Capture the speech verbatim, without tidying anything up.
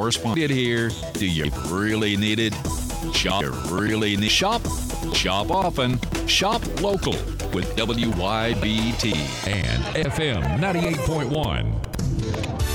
correspondent here. Do you really need it? Shop you really need shop. Shop often. Shop local with W Y B T and F M ninety-eight point one.